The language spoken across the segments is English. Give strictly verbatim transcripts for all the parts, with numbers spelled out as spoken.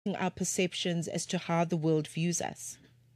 our perceptions as to how the world views us?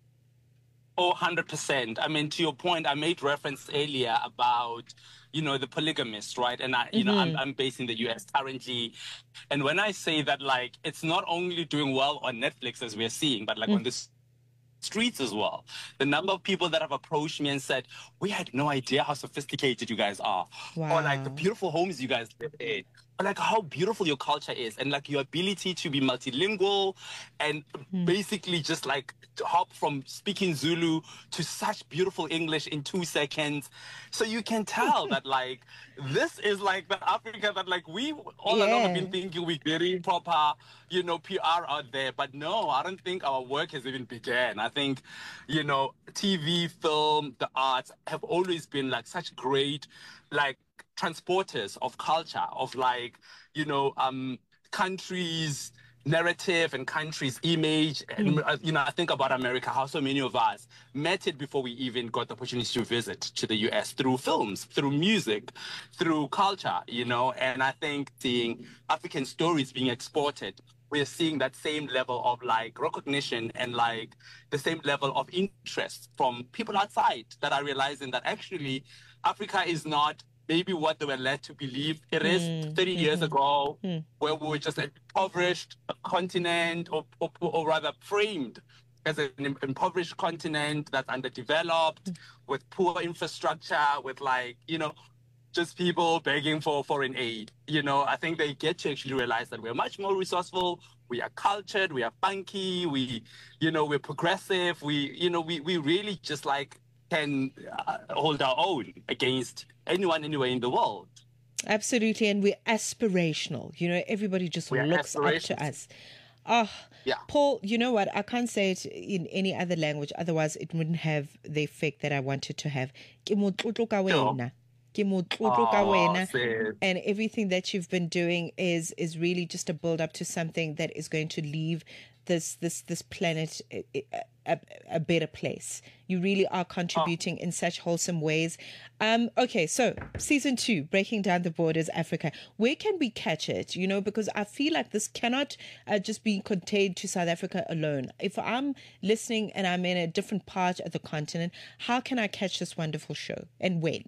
Oh, one hundred percent. I mean, to your point, I made reference earlier about, you know, the polygamist, right? And I, you know, I'm, Mm-hmm. I'm based in the U S currently. And when I say that, like, it's not only doing well on Netflix as we're seeing, but like Mm. on this streets as well. The number of people that have approached me and said, we had no idea how sophisticated you guys are, or like the Wow. beautiful homes you guys live in, or like how beautiful your culture is, and like your ability to be multilingual and Mm. basically just like hop from speaking Zulu to such beautiful English in two seconds. So you can tell that like this is like the Africa that like we all along have been Yeah. thinking we're getting proper, you know, P R out there. But no, I don't think our work has even begun. I think, you know, T V, film, the arts have always been like such great, like transporters of culture, of like, you know, um, countries, narrative and country's image. And, Mm. uh, you know, I think about America, how so many of us met it before we even got the opportunity to visit to the U S through films, through music, through culture, you know. And I think seeing African stories being exported, we're seeing that same level of like recognition and like the same level of interest from people outside that are realizing that actually Africa is not maybe what they were led to believe it is Mm. thirty years Mm-hmm. ago, Mm. where we were just an impoverished continent, or, or, or rather framed as an impoverished continent that's underdeveloped, with poor infrastructure, with like, you know, just people begging for foreign aid. You know, I think they get to actually realize that we're much more resourceful. We are cultured. We are funky. We, you know, we're progressive. We, you know, we, we really just like can uh, hold our own against anyone anywhere in the world. Absolutely. And we're aspirational. You know, everybody just We are looks up to aspirations. us. Oh, Yeah. Paul, you know what? I can't say it in any other language, otherwise it wouldn't have the effect that I wanted to have. Ke motlotlo ka Sure. wena. Ke motlotlo ka Oh, wena. sis. And everything that you've been doing is is really just a build up to something that is going to leave this this this planet a, a, a better place. You really are Oh, contributing in such wholesome ways. Um, okay, so season two, Breaking Down the Borders Africa. Where can we catch it? You know, because I feel like this cannot uh, just be contained to South Africa alone. If I'm listening and I'm in a different part of the continent, how can I catch this wonderful show and when?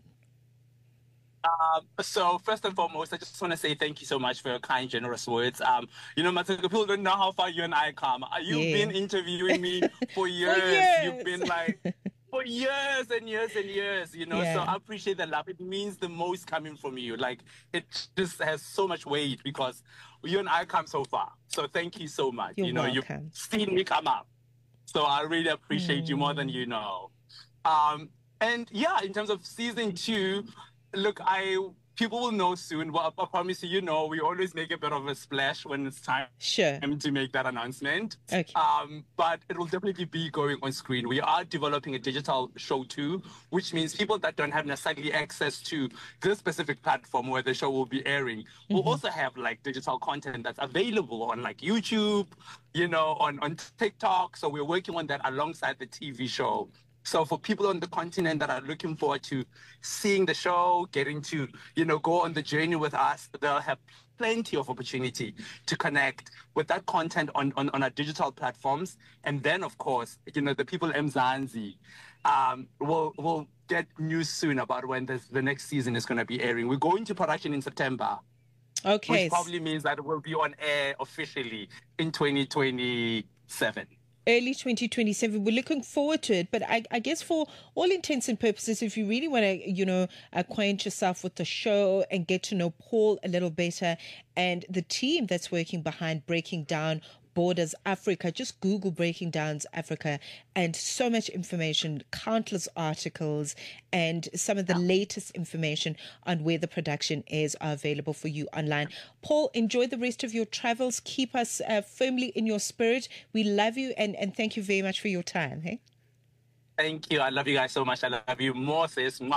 Um, so first and foremost, I just want to say thank you so much for your kind, generous words. Um, you know, Matsuka, people don't know how far you and I come. Uh, You've Yeah. been interviewing me for For years. You've years. been like for years and years and years, you know. So Yeah. I appreciate that love. It means the most coming from you. Like it just has so much weight because you and I come so far. So thank you so much. You're You know, you've welcome. seen me come up. So I really appreciate you more than Mm. you know. Um, and yeah, in terms of season two, look, I people will know soon. But I promise you, you know, we always make a bit of a splash when it's time Sure. to make that announcement. Okay. Um, but it will definitely be going on screen. We are developing a digital show too, which means people that don't have necessarily access to this specific platform where the show will be airing will Mm-hmm. also have like digital content that's available on like YouTube, you know, on, on TikTok. So we're working on that alongside the T V show. So for people on the continent that are looking forward to seeing the show, getting to, you know, go on the journey with us, they'll have plenty of opportunity to connect with that content on, on, on our digital platforms. And then, of course, you know, the people in Mzansi um, will, will get news soon about when this, the next season is going to be airing. We're going to production in September, which Okay. probably means that it will be on air officially in twenty twenty-seven. Early twenty twenty-seven. We're looking forward to it. But I, I guess for all intents and purposes, if you really want to, you know, acquaint yourself with the show and get to know Paul a little better and the team that's working behind Breaking Down Borders Africa, just Google Breaking Down Africa and so much information, countless articles, and some of the latest information on where the production is are available for you online. Paul, enjoy the rest of your travels. Keep us uh, firmly in your spirit. We love you and, and thank you very much for your time. Hey? Thank you. I love you guys so much. I love you more, sis. Mwah, mwah.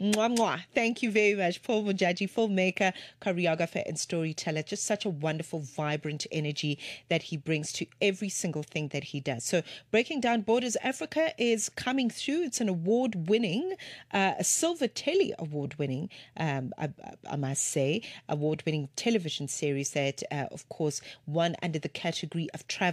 Mwah, mwah. Thank you very much, Paul Mujaji, filmmaker, choreographer, and storyteller. Just such a wonderful, vibrant energy that he brings to every single thing that he does. So, Breaking Down Borders Africa is coming through. It's an award-winning, uh, a Silver Telly award-winning, um, I, I must say, award-winning television series that, uh, of course, won under the category of travel.